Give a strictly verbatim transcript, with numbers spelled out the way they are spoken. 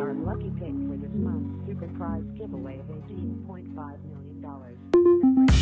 our lucky pick for this month's super prize giveaway of eighteen point five million dollars.